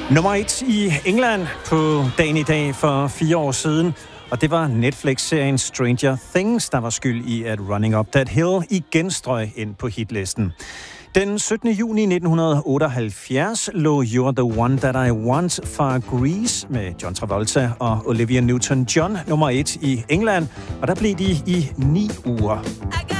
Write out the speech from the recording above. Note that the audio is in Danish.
Nummer 1 i England på dagen i dag for 4 år siden. Og det var Netflix-serien Stranger Things, der var skyld i, at Running Up That Hill igen strøg ind på hitlisten. Den 17. juni 1978 lå You're the One That I Want fra Grease med John Travolta og Olivia Newton-John nummer 1 i England, og der blev de i 9 uger.